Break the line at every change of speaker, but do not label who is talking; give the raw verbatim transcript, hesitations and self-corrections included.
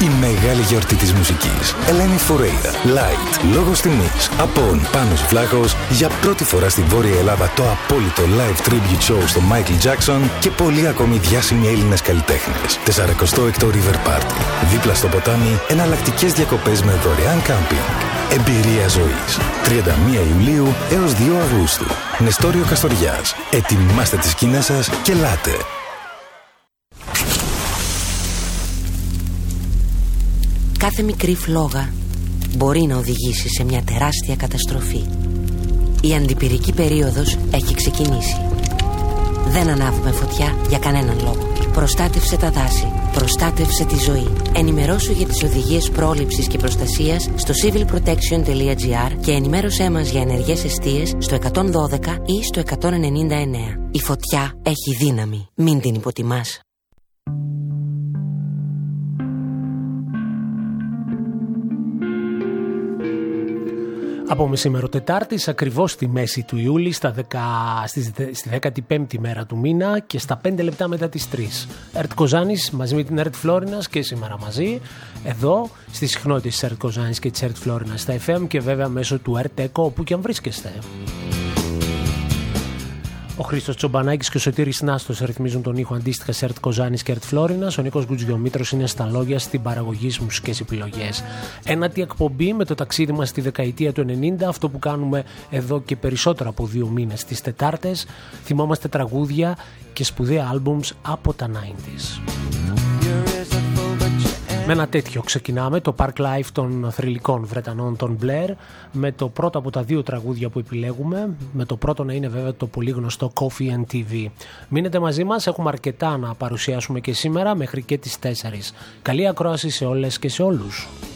Η μεγάλη γιορτή της μουσικής. Ελένη Φουρέιρα, Light, λόγος τιμής. Απόν, Πάνος Βλάχος, για πρώτη φορά στη Βόρεια Ελλάδα το απόλυτο live tribute show στο Michael Jackson και πολλοί ακόμη διάσημοι Έλληνες καλλιτέχνες. σαράντα έκτο River Party. Δίπλα στο ποτάμι, εναλλακτικές διακοπές με δωρεάν κάμπινγκ. Εμπειρία ζωής. τριάντα μία Ιουλίου έως δύο Αυγούστου. Νεστόριο Καστοριάς. Ετοιμάστε τις σκηνές σας και ελάτε.
Κάθε μικρή φλόγα μπορεί να οδηγήσει σε μια τεράστια καταστροφή. Η αντιπυρική περίοδος έχει ξεκινήσει. Δεν ανάβουμε φωτιά για κανέναν λόγο. Προστάτευσε τα δάση. Προστάτευσε τη ζωή. Ενημερώσου για τις οδηγίες πρόληψης και προστασίας στο civil protection dot gr και ενημέρωσέ μας για ενεργές εστίες στο εκατόν δώδεκα ή στο εκατόν ενενήντα εννέα. Η φωτιά έχει δύναμη. Μην την υποτιμάς.
Από μεσήμερο Τετάρτης, ακριβώς στη μέση του Ιούλη, στα δέκα, στη δέκατη πέμπτη μέρα του μήνα και στα πέντε λεπτά μετά τις τρεις. Ερτ Κοζάνης μαζί με την Ερτ Φλόρινας και σήμερα μαζί, εδώ στις συχνότητες της Ερτ Κοζάνης και της Ερτ Φλόρινας στα εφ εμ και βέβαια μέσω του Ερτ Εκο, όπου και αν βρίσκεστε. Ο Χρήστος Τσομπανάκης και ο Σωτήρης Νάστος ρυθμίζουν τον ήχο αντίστοιχα σε Ερτ Κοζάνης και Ερτ Φλόρινας. Ο Νίκος Γκουτζιομήτρος είναι στα λόγια, στην παραγωγή στις μουσικές επιλογές. Ένατη εκπομπή με το ταξίδι μας στη δεκαετία του ενενήντα, αυτό που κάνουμε εδώ και περισσότερο από δύο μήνες τις Τετάρτες. Θυμόμαστε τραγούδια και σπουδαία άλμπουμς από τα ενενήντα. Με ένα τέτοιο ξεκινάμε, το Park Life των θρυλικών Βρετανών των Blair, με το πρώτο από τα δύο τραγούδια που επιλέγουμε, με το πρώτο να είναι βέβαια το πολύ γνωστό Coffee and τι βι. Μείνετε μαζί μας, έχουμε αρκετά να παρουσιάσουμε και σήμερα μέχρι και τις τέσσερις. Καλή ακρόαση σε όλες και σε όλους.